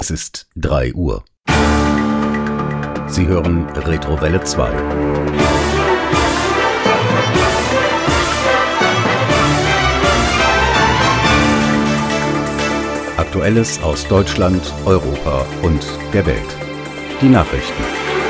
Es ist 3 Uhr. Sie hören Retrowelle 2. Aktuelles aus Deutschland, Europa und der Welt. Die Nachrichten.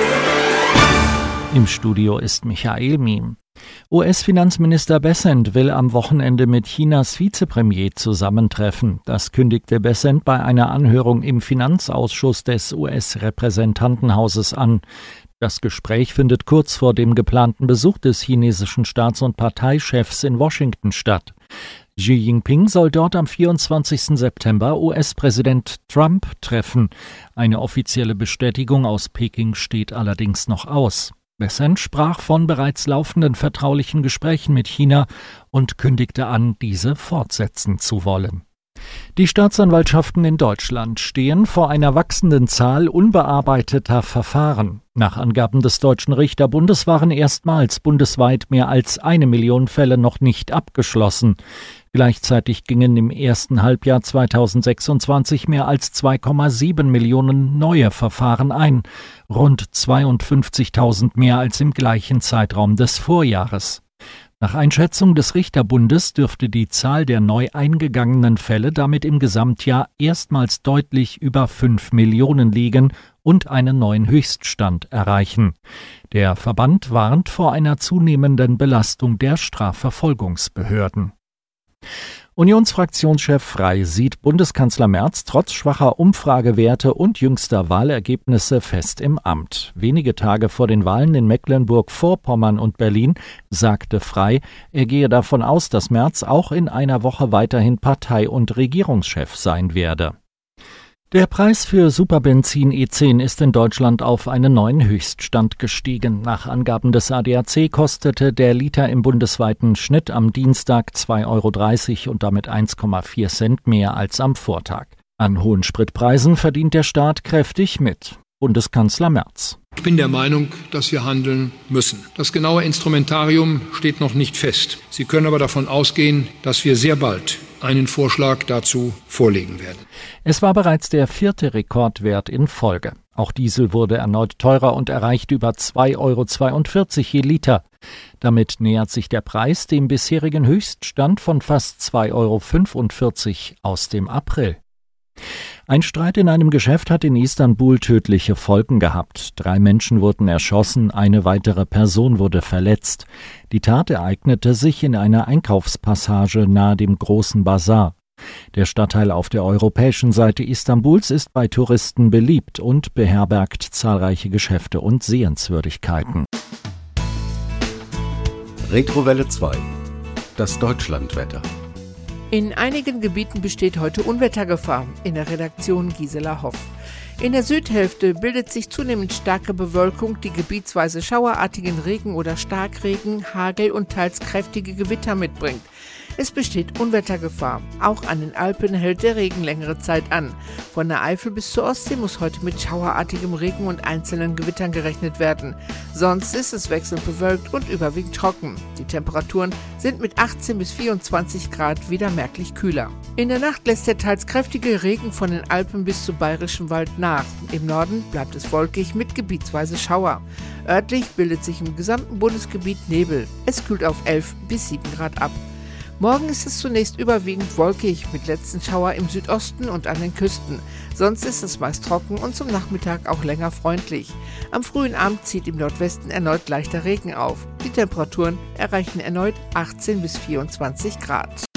Im Studio ist Michael Miem. US-Finanzminister Bessent will am Wochenende mit Chinas Vizepremier zusammentreffen. Das kündigte Bessent bei einer Anhörung im Finanzausschuss des US-Repräsentantenhauses an. Das Gespräch findet kurz vor dem geplanten Besuch des chinesischen Staats- und Parteichefs in Washington statt. Xi Jinping soll dort am 24. September US-Präsident Trump treffen. Eine offizielle Bestätigung aus Peking steht allerdings noch aus. Bessent sprach von bereits laufenden vertraulichen Gesprächen mit China und kündigte an, diese fortsetzen zu wollen. Die Staatsanwaltschaften in Deutschland stehen vor einer wachsenden Zahl unbearbeiteter Verfahren. Nach Angaben des Deutschen Richterbundes waren erstmals bundesweit mehr als 1 Million Fälle noch nicht abgeschlossen. Gleichzeitig gingen im ersten Halbjahr 2026 mehr als 2,7 Millionen neue Verfahren ein, rund 52.000 mehr als im gleichen Zeitraum des Vorjahres. Nach Einschätzung des Richterbundes dürfte die Zahl der neu eingegangenen Fälle damit im Gesamtjahr erstmals deutlich über 5 Millionen liegen und einen neuen Höchststand erreichen. Der Verband warnt vor einer zunehmenden Belastung der Strafverfolgungsbehörden. Unionsfraktionschef Frey sieht Bundeskanzler Merz trotz schwacher Umfragewerte und jüngster Wahlergebnisse fest im Amt. Wenige Tage vor den Wahlen in Mecklenburg-Vorpommern und Berlin sagte Frey, er gehe davon aus, dass Merz auch in einer Woche weiterhin Partei- und Regierungschef sein werde. Der Preis für Superbenzin E10 ist in Deutschland auf einen neuen Höchststand gestiegen. Nach Angaben des ADAC kostete der Liter im bundesweiten Schnitt am Dienstag 2,30 € und damit 1,4 Cent mehr als am Vortag. An hohen Spritpreisen verdient der Staat kräftig mit. Bundeskanzler Merz. Ich bin der Meinung, dass wir handeln müssen. Das genaue Instrumentarium steht noch nicht fest. Sie können aber davon ausgehen, dass wir sehr bald einen Vorschlag dazu vorlegen werden. Es war bereits der 4. Rekordwert in Folge. Auch Diesel wurde erneut teurer und erreichte über 2,42 € je Liter. Damit nähert sich der Preis dem bisherigen Höchststand von fast 2,45 € aus dem April. Ein Streit in einem Geschäft hat in Istanbul tödliche Folgen gehabt. 3 Menschen wurden erschossen, eine weitere Person wurde verletzt. Die Tat ereignete sich in einer Einkaufspassage nahe dem großen Basar. Der Stadtteil auf der europäischen Seite Istanbuls ist bei Touristen beliebt und beherbergt zahlreiche Geschäfte und Sehenswürdigkeiten. Retrowelle 2. Das Deutschlandwetter. In einigen Gebieten besteht heute Unwettergefahr. In der Redaktion Gisela Hoff. In der Südhälfte bildet sich zunehmend starke Bewölkung, die gebietsweise schauerartigen Regen oder Starkregen, Hagel und teils kräftige Gewitter mitbringt. Es besteht Unwettergefahr. Auch an den Alpen hält der Regen längere Zeit an. Von der Eifel bis zur Ostsee muss heute mit schauerartigem Regen und einzelnen Gewittern gerechnet werden. Sonst ist es wechselnd bewölkt und überwiegend trocken. Die Temperaturen sind mit 18 bis 24 Grad wieder merklich kühler. In der Nacht lässt der teils kräftige Regen von den Alpen bis zum Bayerischen Wald nach. Im Norden bleibt es wolkig mit gebietsweise Schauer. Örtlich bildet sich im gesamten Bundesgebiet Nebel. Es kühlt auf 11 bis 7 Grad ab. Morgen ist es zunächst überwiegend wolkig, mit letzten Schauer im Südosten und an den Küsten. Sonst ist es meist trocken und zum Nachmittag auch länger freundlich. Am frühen Abend zieht im Nordwesten erneut leichter Regen auf. Die Temperaturen erreichen erneut 18 bis 24 Grad.